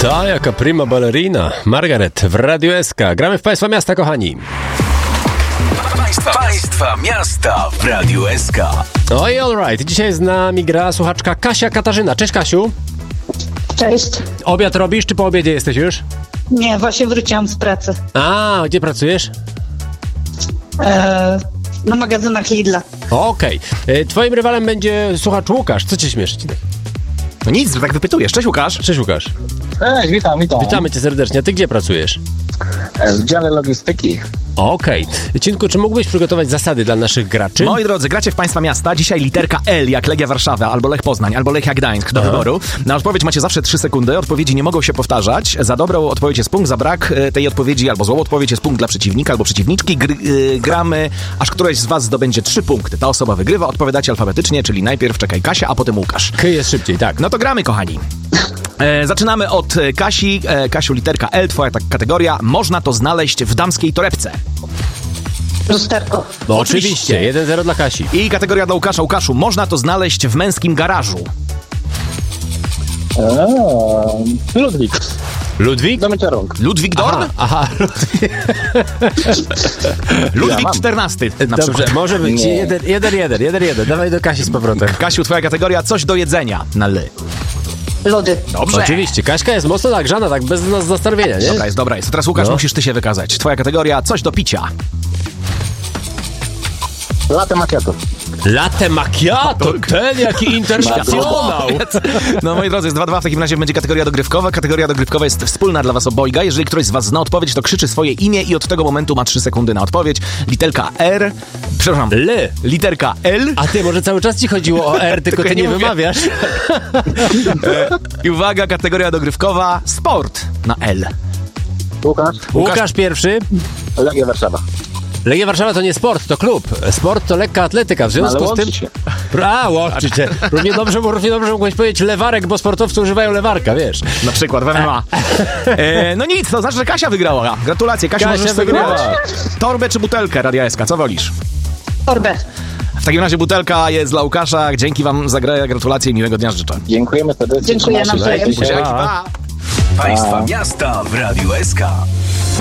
Ta, jaka prima ballerina. Margaret w Radiu SK. Gramy w Państwa Miasta, kochani. Państwa Miasta w Radiu SK. Oj, alright. Dzisiaj z nami gra słuchaczka Kasia Katarzyna. Cześć, Kasiu. Cześć. Obiad robisz, czy po obiedzie jesteś już? Nie, właśnie wróciłam z pracy. A, gdzie pracujesz? Na magazynach Lidla. Okej. Twoim rywalem będzie słuchacz Łukasz. Co cię śmieszy? No nic, że tak wypytujesz. Cześć, Łukasz. Cześć, Łukasz. Cześć, witam. Witamy cię serdecznie. A ty gdzie pracujesz? W dziale logistyki. Okej. Cinku, czy mógłbyś przygotować zasady dla naszych graczy? Moi drodzy, gracie w Państwa Miasta. Dzisiaj literka L jak Legia Warszawa, albo Lech Poznań, albo Lechia Gdańsk do wyboru. Na odpowiedź macie zawsze 3 sekundy. Odpowiedzi nie mogą się powtarzać. Za dobrą odpowiedź jest punkt, za brak tej odpowiedzi albo złą odpowiedź jest punkt dla przeciwnika albo przeciwniczki. Gramy, aż któreś z was zdobędzie 3 punkty. Ta osoba wygrywa. Odpowiadacie alfabetycznie, czyli najpierw czekaj Kasia, a potem Łukasz. Jest szybciej, tak. No to gramy, kochani. Zaczynamy od Kasi. Kasiu, literka L, twoja kategoria. Można to znaleźć w damskiej torebce. Lusterko. No oczywiście. 1-0 dla Kasi. I kategoria dla Łukasza. Łukaszu, można to znaleźć w męskim garażu. Ludwik. Ludwik? Do mycia rąk. Ludwik Dorn? Aha. Ludwik XIV na Dobrze, przykład. może być. 1-1. Dawaj do Kasi z powrotem. Kasiu, twoja kategoria coś do jedzenia na L. Lody. Dobrze. Oczywiście. Kaśka jest mocno nagrzana, tak bez nas zastanowienia, nie? Dobra jest. Teraz Łukasz, No. musisz ty się wykazać. Twoja kategoria coś do picia. Latte macchiato. Latte macchiato. Ten jaki internacjonał. No moi drodzy, jest 2-2. W takim razie będzie kategoria dogrywkowa. Kategoria dogrywkowa jest wspólna dla was obojga. Jeżeli któryś z was zna odpowiedź, to krzyczy swoje imię i od tego momentu ma 3 sekundy na odpowiedź. Literka R. Przepraszam. L. Literka L. A ty, może cały czas ci chodziło o R, tylko ty ja nie nie mówię. wymawiasz. I uwaga, kategoria dogrywkowa. Sport na L. Łukasz pierwszy. Legia Warszawa. Legia Warszawa to nie sport, to klub. Sport to lekka atletyka. W związku Ale z tym... łączy się. Łączy się. Równie dobrze mogłeś powiedzieć lewarek, bo sportowcy używają lewarka, wiesz. Na przykład w MMA. No nic, to znaczy, że Kasia wygrała. Gratulacje, Kasia możesz sobie wygrała. wybrać. Torbę czy butelkę Radia SK, co wolisz? Torbę. W takim razie butelka jest dla Łukasza. Dzięki wam za grę, gratulacje i miłego dnia życzę. Dziękujemy serdecznie. Dziękuję Trzymajcie się. nawzajem. Dzięki, pa. Państwa Miasta w Radiu SK.